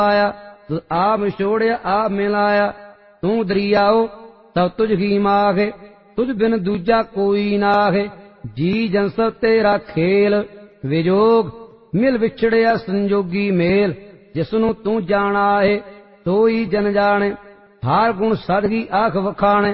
आया, तुझ आप छोड़िया आप मिलाया। तू दरियाओ तब तुझ ही माहे, तुझ बिन दूजा कोई नाहे। जी जंस तेरा खेल विजोग, मिल विछड़िया संजोगी मेल। जिसनू तू जाना है सोई जन जाने, हार गुण सादगी आख वखाणे।